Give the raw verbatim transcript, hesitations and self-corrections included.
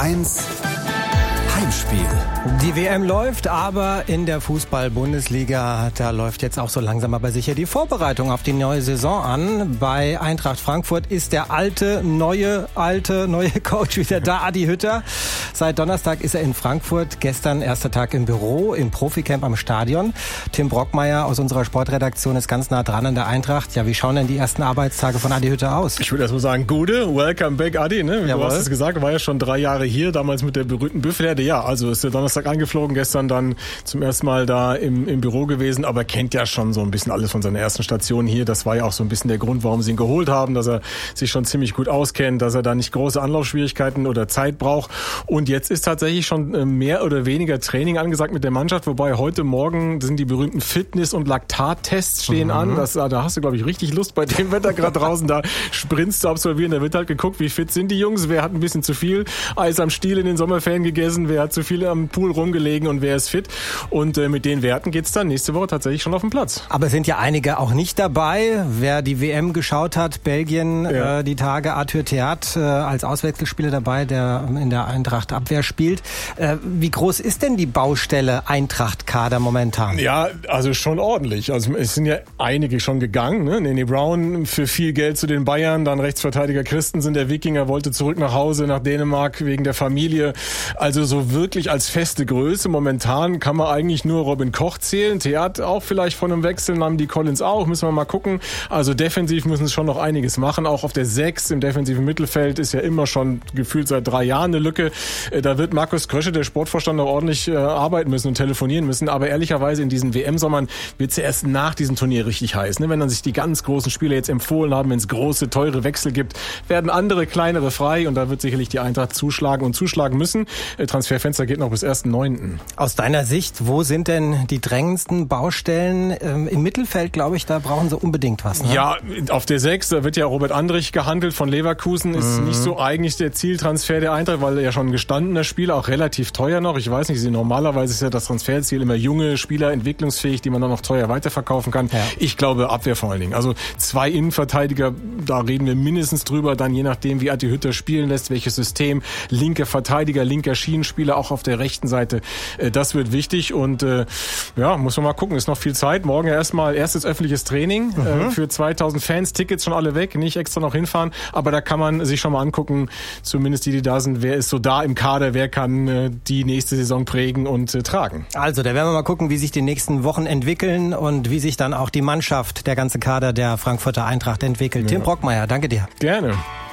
eins Heimspiel. Die W M läuft, aber in der Fußball-Bundesliga, da läuft jetzt auch so langsam aber sicher die Vorbereitung auf die neue Saison an. Bei Eintracht Frankfurt ist der alte, neue, alte, neue Coach wieder da, Adi Hütter. Seit Donnerstag ist er in Frankfurt, gestern erster Tag im Büro, im Proficamp am Stadion. Tim Brockmeier aus unserer Sportredaktion ist ganz nah dran an der Eintracht. Ja, wie schauen denn die ersten Arbeitstage von Adi Hütter aus? Ich würde erst mal sagen, Gude, welcome back Adi, ne? Du hast es gesagt, war ja schon drei Jahre hier, damals mit der berühmten Büffelherde. Ja, also ist der Donnerstag eingeflogen, gestern dann zum ersten Mal da im, im Büro gewesen, aber kennt ja schon so ein bisschen alles von seiner ersten Station hier. Das war ja auch so ein bisschen der Grund, warum sie ihn geholt haben, dass er sich schon ziemlich gut auskennt, dass er da nicht große Anlaufschwierigkeiten oder Zeit braucht. Und jetzt ist tatsächlich schon mehr oder weniger Training angesagt mit der Mannschaft, wobei heute Morgen sind die berühmten Fitness- und Laktattests stehen mhm. an. Das, da hast du, glaube ich, richtig Lust bei dem Wetter gerade draußen da Sprints zu absolvieren. Da wird halt geguckt, wie fit sind die Jungs, wer hat ein bisschen zu viel Eis am Stiel in den Sommerferien gegessen, wer hat zu viel am Pool rumgelegen und wer ist fit. Und äh, mit den Werten geht's dann nächste Woche tatsächlich schon auf den Platz. Aber es sind ja einige auch nicht dabei. Wer die W M geschaut hat, Belgien, ja. äh, die Tage, Arthur Theat äh, als Auswechselspieler dabei, der in der Eintracht Abwehr spielt. Äh, wie groß ist denn die Baustelle Eintracht-Kader momentan? Ja, also schon ordentlich. Also es sind ja einige schon gegangen. Ne? Nene Brown für viel Geld zu den Bayern, dann Rechtsverteidiger Christensen, der Wikinger, wollte zurück nach Hause, nach Dänemark wegen der Familie. Also so wirklich als feste Größe momentan kann man eigentlich nur Robin Koch zählen. Theat auch vielleicht von einem Wechsel, nahmen die Collins auch, müssen wir mal gucken. Also defensiv müssen es schon noch einiges machen. Auch auf der sechs im defensiven Mittelfeld ist ja immer schon gefühlt seit drei Jahren eine Lücke. Da wird Markus Krösche, der Sportvorstand, noch ordentlich äh, arbeiten müssen und telefonieren müssen. Aber ehrlicherweise in diesen W M-Sommern wird es ja erst nach diesem Turnier richtig heiß. Ne? Wenn dann sich die ganz großen Spieler jetzt empfohlen haben, wenn es große, teure Wechsel gibt, werden andere, kleinere frei und da wird sicherlich die Eintracht zuschlagen und zuschlagen müssen. Äh, Transferfenster geht noch bis ersten neunten Aus deiner Sicht, wo sind denn die drängendsten Baustellen? Ähm, Im Mittelfeld, glaube ich, da brauchen sie unbedingt was. Ne? Ja, auf der sechs, da wird ja Robert Andrich gehandelt von Leverkusen. Ist mhm. nicht so eigentlich der Zieltransfer der Eintracht, weil er ja schon ein gestandener Spieler, auch relativ teuer noch. Ich weiß nicht, normalerweise ist ja das Transferziel immer junge Spieler, entwicklungsfähig, die man dann noch teuer weiterverkaufen kann. Ja. Ich glaube Abwehr vor allen Dingen. Also zwei Innenverteidiger, da reden wir mindestens drüber, dann je nachdem, wie Adi Hütter spielen lässt, welches System, linker Verteidiger, linker Schienenspieler, auch auf der rechten Seite. Das wird wichtig und äh, ja, muss man mal gucken, ist noch viel Zeit. Morgen ja erstmal erstes öffentliches Training mhm. äh, für zweitausend Fans, Tickets schon alle weg, nicht extra noch hinfahren, aber da kann man sich schon mal angucken, zumindest die, die da sind, wer ist so da im Kader, wer kann äh, die nächste Saison prägen und äh, tragen. Also, da werden wir mal gucken, wie sich die nächsten Wochen entwickeln und wie sich dann auch die Mannschaft, der ganze Kader der Frankfurter Eintracht entwickelt. Ja. Tim Brockmeier, danke dir. Gerne.